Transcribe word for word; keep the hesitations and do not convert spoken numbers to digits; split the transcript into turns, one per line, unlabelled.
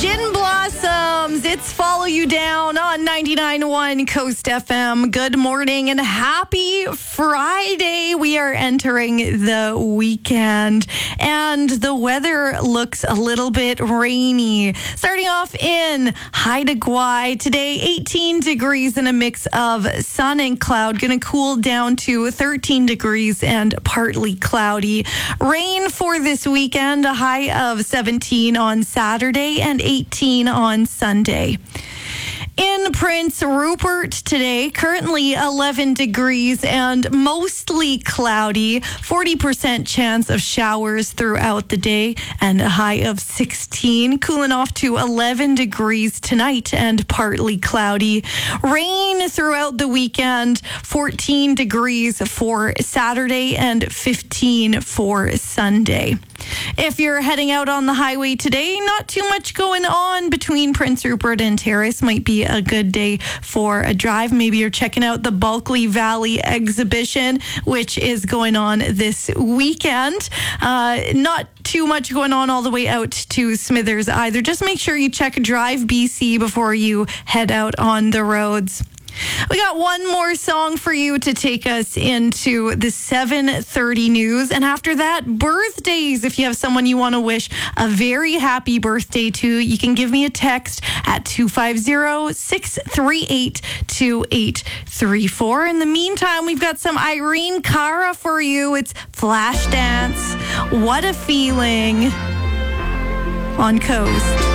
Gin Blossoms, it's Follow You Down on ninety-nine point one Coast F M. Good morning and happy Friday. We are entering the weekend and the weather looks a little bit rainy. Starting off in Haida Gwaii today, eighteen degrees and a mix of sun and cloud. Going to cool down to thirteen degrees and partly cloudy. Rain for this weekend, a high of seventeen on Saturday and eighteen on Sunday. In Prince Rupert today, currently eleven degrees and mostly cloudy, forty percent chance of showers throughout the day and a high of sixteen, cooling off to eleven degrees tonight and partly cloudy. Rain throughout the weekend, fourteen degrees for Saturday and fifteen for Sunday. If you're heading out on the highway today, not too much going on between Prince Rupert and Terrace. Might be a good day for a drive. Maybe you're checking out the Bulkley Valley exhibition, which is going on this weekend. Uh, not too much going on all the way out to Smithers either. Just make sure you check Drive B C before you head out on the roads. We got one more song for you to take us into the seven thirty news. And after that, birthdays. If you have someone you want to wish a very happy birthday to, you can give me a text at two five zero, six three eight, two eight three four. In the meantime, we've got some Irene Cara for you. It's Flashdance. What a feeling on Coast.